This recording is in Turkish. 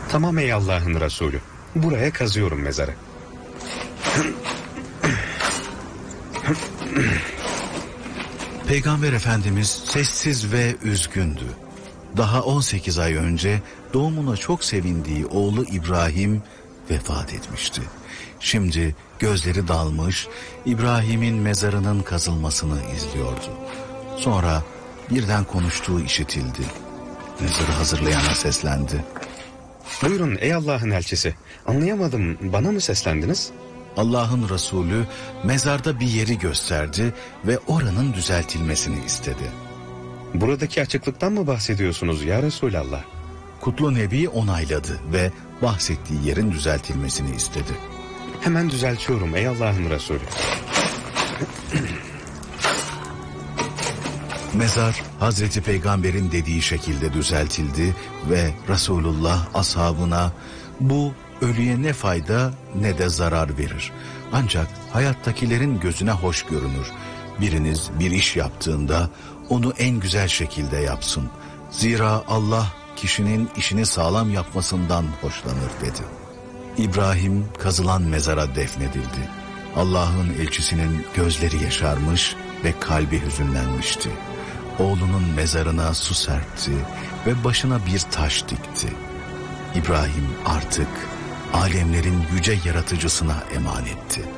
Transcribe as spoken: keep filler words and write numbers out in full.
Tamam ey Allah'ın Resulü. Buraya kazıyorum mezarı. Peygamber Efendimiz sessiz ve üzgündü. Daha on sekiz ay önce doğumuna çok sevindiği oğlu İbrahim vefat etmişti. Şimdi gözleri dalmış, İbrahim'in mezarının kazılmasını izliyordu. Sonra birden konuştuğu işitildi. Mezarı hazırlayana seslendi. Buyurun ey Allah'ın elçisi. Anlayamadım, bana mı seslendiniz? Allah'ın Resulü mezarda bir yeri gösterdi ve oranın düzeltilmesini istedi. Buradaki açıklıktan mı bahsediyorsunuz ya Resulallah? Kutlu Nebi onayladı ve bahsettiği yerin düzeltilmesini istedi. Hemen düzeltiyorum ey Allah'ın Resulü. Mezar Hazreti Peygamber'in dediği şekilde düzeltildi ve Resulullah ashabına bu ölüye ne fayda ne de zarar verir. Ancak hayattakilerin gözüne hoş görünür. Biriniz bir iş yaptığında onu en güzel şekilde yapsın. Zira Allah kişinin işini sağlam yapmasından hoşlanır dedi. İbrahim kazılan mezara defnedildi. Allah'ın elçisinin gözleri yaşarmış ve kalbi hüzünlenmişti. Oğlunun mezarına su serpti ve başına bir taş dikti. İbrahim artık alemlerin yüce yaratıcısına emanetti.